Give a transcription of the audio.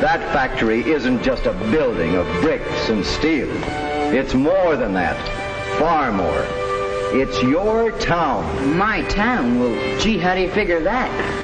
That factory isn't just a building of bricks and steel. It's more than that. Far more. It's your town. My town? Well, gee, how do you figure that?